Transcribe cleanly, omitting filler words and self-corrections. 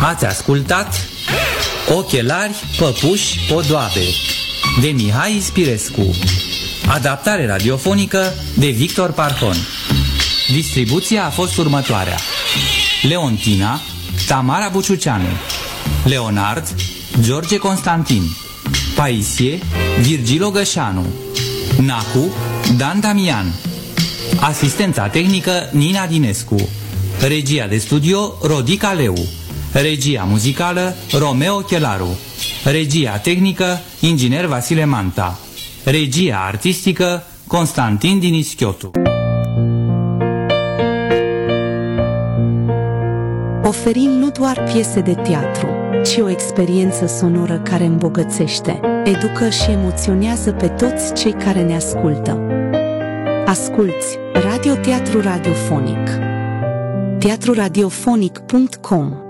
Ați ascultat Ochelari, păpuși, podoabe de Mihai Spirescu. Adaptare radiofonică de Victor Parhon. Distribuția a fost următoarea: Leontina, Tamara Buciuceanu, Leonard, George Constantin, Paisie, Virgil Gășanu, Nacu, Dan Damian. Asistența tehnică Nina Dinescu. Regia de studio Rodica Leu. Regia muzicală Romeo Chelaru. Regia tehnică inginer Vasile Manta. Regia artistică Constantin Dinischiotu. Oferim nu doar piese de teatru, ci o experiență sonoră care îmbogățește, educă și emoționează pe toți cei care ne ascultă. Asculți Radio Teatru Radiofonic. teatruradiofonic.com